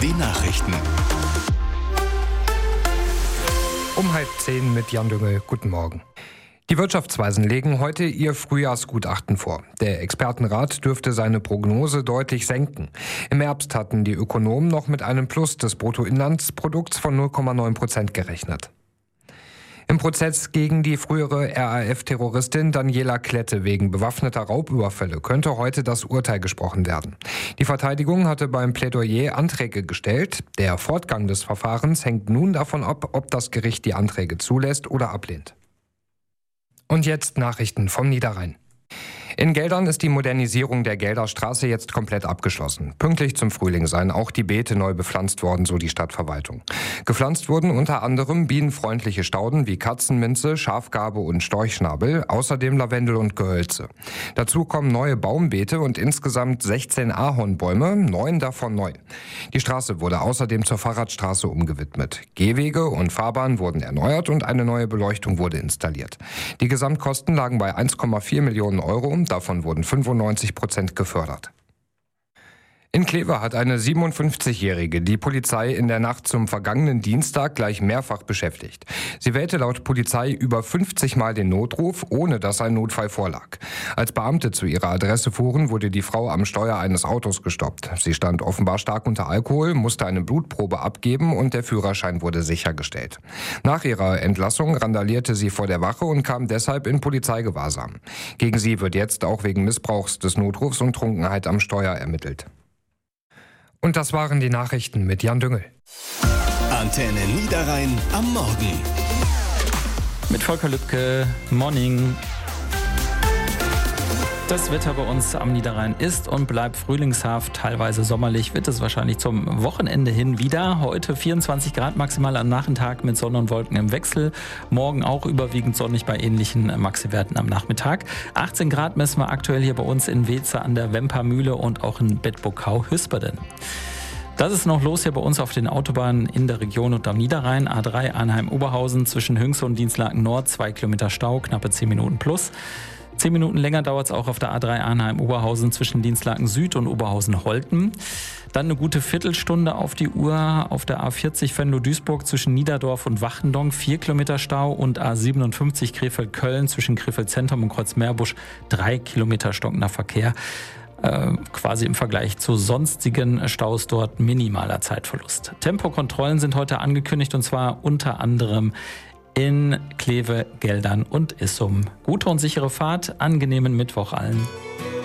Die Nachrichten. Um 9:30 mit Jan Düngel. Guten Morgen. Die Wirtschaftsweisen legen heute ihr Frühjahrsgutachten vor. Der Expertenrat dürfte seine Prognose deutlich senken. Im Herbst hatten die Ökonomen noch mit einem Plus des Bruttoinlandsprodukts von 0,9% gerechnet. Im Prozess gegen die frühere RAF-Terroristin Daniela Klette wegen bewaffneter Raubüberfälle könnte heute das Urteil gesprochen werden. Die Verteidigung hatte beim Plädoyer Anträge gestellt. Der Fortgang des Verfahrens hängt nun davon ab, ob das Gericht die Anträge zulässt oder ablehnt. Und jetzt Nachrichten vom Niederrhein. In Geldern ist die Modernisierung der Gelder Straße jetzt komplett abgeschlossen. Pünktlich zum Frühling seien auch die Beete neu bepflanzt worden, so die Stadtverwaltung. Gepflanzt wurden unter anderem bienenfreundliche Stauden wie Katzenminze, Schafgarbe und Storchschnabel, außerdem Lavendel und Gehölze. Dazu kommen neue Baumbeete und insgesamt 16 Ahornbäume, 9 davon neu. Die Straße wurde außerdem zur Fahrradstraße umgewidmet. Gehwege und Fahrbahn wurden erneuert und eine neue Beleuchtung wurde installiert. Die Gesamtkosten lagen bei 1,4 Millionen Euro. Davon wurden 95% gefördert. In Kleve hat eine 57-Jährige die Polizei in der Nacht zum vergangenen Dienstag gleich mehrfach beschäftigt. Sie wählte laut Polizei über 50 Mal den Notruf, ohne dass ein Notfall vorlag. Als Beamte zu ihrer Adresse fuhren, wurde die Frau am Steuer eines Autos gestoppt. Sie stand offenbar stark unter Alkohol, musste eine Blutprobe abgeben und der Führerschein wurde sichergestellt. Nach ihrer Entlassung randalierte sie vor der Wache und kam deshalb in Polizeigewahrsam. Gegen sie wird jetzt auch wegen Missbrauchs des Notrufs und Trunkenheit am Steuer ermittelt. Und das waren die Nachrichten mit Jan Düngel. Antenne Niederrhein am Morgen. Mit Volker Lübke, Morning. Das Wetter bei uns am Niederrhein ist und bleibt frühlingshaft, teilweise sommerlich, wird es wahrscheinlich zum Wochenende hin wieder. Heute 24 Grad maximal am Nachmittag mit Sonne und Wolken im Wechsel. Morgen auch überwiegend sonnig bei ähnlichen Maxiwerten am Nachmittag. 18 Grad messen wir aktuell hier bei uns in Weeze an der Wempermühle und auch in Bedburg-Hüspeden. Das ist noch los hier bei uns auf den Autobahnen in der Region und am Niederrhein. A3 Arnheim-Oberhausen zwischen Hünxe und Dienstlaken Nord, 2 Kilometer Stau, knappe 10 Minuten plus. 10 Minuten länger dauert es auch auf der A3 Arnheim-Oberhausen zwischen Dienstlaken Süd und Oberhausen-Holten. Dann eine gute Viertelstunde auf die Uhr auf der A40 Venlo-Duisburg zwischen Niederdorf und Wachendonk, 4 Kilometer Stau und A57 Krefeld-Köln zwischen Krefeld-Zentrum und Kreuz-Meerbusch, 3 Kilometer stockender Verkehr. Quasi im Vergleich zu sonstigen Staus dort minimaler Zeitverlust. Tempokontrollen sind heute angekündigt und zwar unter anderem in Kleve, Geldern und Issum. Gute und sichere Fahrt, angenehmen Mittwoch allen.